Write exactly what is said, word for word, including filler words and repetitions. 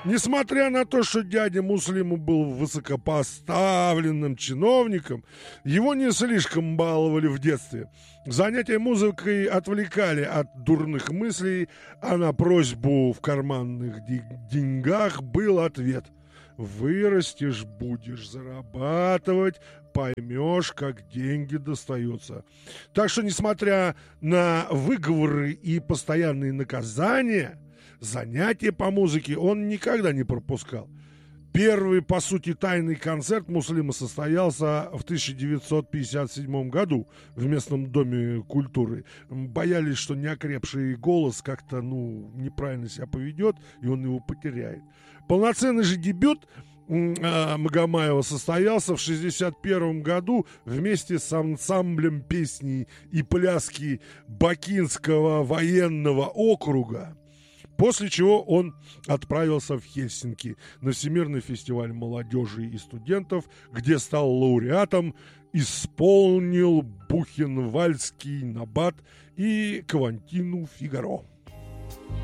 Несмотря на то, что дядя Муслиму был высокопоставленным чиновником, его не слишком баловали в детстве. Занятия музыкой отвлекали от дурных мыслей, а на просьбу в карманных де- деньгах был ответ: «Вырастешь, будешь зарабатывать, поймешь, как деньги достаются». Так что, несмотря на выговоры и постоянные наказания, занятия по музыке он никогда не пропускал. Первый, по сути, тайный концерт Муслима состоялся в тысяча девятьсот пятьдесят седьмом году в местном доме культуры. Боялись, что неокрепший голос как-то, ну, неправильно себя поведет, и он его потеряет. Полноценный же дебют э, Магомаева состоялся в шестьдесят первом году вместе с ансамблем песни и пляски Бакинского военного округа. После чего он отправился в Хельсинки на Всемирный фестиваль молодежи и студентов, где стал лауреатом, исполнил Бухенвальдский набат и Квантину Фигаро.